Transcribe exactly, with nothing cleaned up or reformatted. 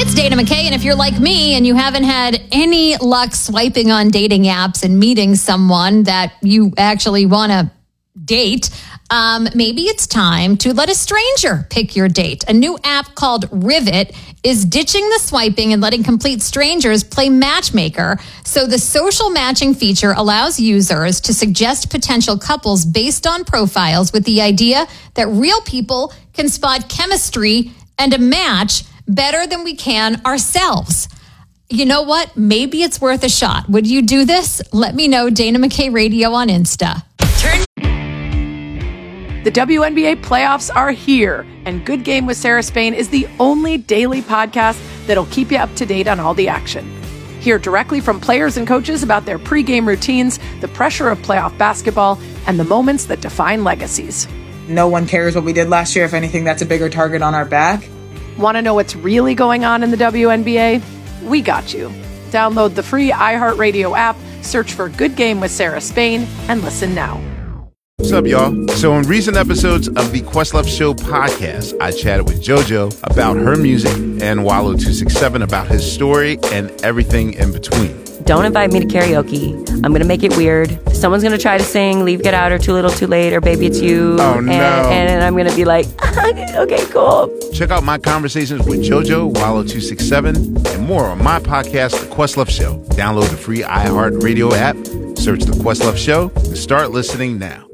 It's Dana McKay, and if you're like me and you haven't had any luck swiping on dating apps and meeting someone that you actually want to date, um, maybe it's time to let a stranger pick your date. A new app called Rivet is ditching the swiping and letting complete strangers play matchmaker. So the social matching feature allows users to suggest potential couples based on profiles with the idea that real people can spot chemistry and a match better than we can ourselves. You know what? Maybe it's worth a shot. Would you do this? Let me know. Dana McKay Radio on Insta. Turn. The W N B A playoffs are here, and Good Game with Sarah Spain is the only daily podcast that'll keep you up to date on all the action. Hear directly from players and coaches about their pregame routines, the pressure of playoff basketball, and the moments that define legacies. No one cares what we did last year. If anything, that's a bigger target on our back. Want to know what's really going on in the W N B A? We got you. Download the free iHeartRadio app, search for Good Game with Sarah Spain, and listen now. What's up, y'all? So in recent episodes of the Questlove Show podcast, I chatted with JoJo about her music and Wallow two sixty-seven about his story and everything in between. Don't invite me to karaoke. I'm going to make it weird. Someone's going to try to sing Leave, Get Out, or Too Little, Too Late, or Baby It's You. Oh, no. And, and I'm going to be like, okay, cool. Check out my conversations with JoJo, Wallow two sixty-seven, and more on my podcast, The Questlove Show. Download the free iHeartRadio app, search The Questlove Show, and start listening now.